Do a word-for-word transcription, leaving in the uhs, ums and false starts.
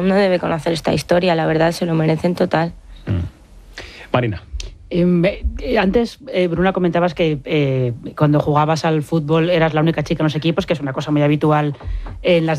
mundo debe conocer esta historia, la verdad, se lo merecen total. Mm. Marina. Eh, antes, eh, Bruna, comentabas que eh, cuando jugabas al fútbol eras la única chica en los equipos, que es una cosa muy habitual en las